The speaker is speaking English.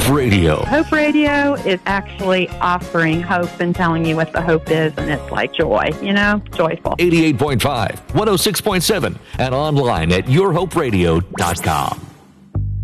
Hope Radio. Hope Radio is actually offering hope and telling you what the hope is, and it's like joy, joyful. 88.5, 106.7, and online at yourhoperadio.com.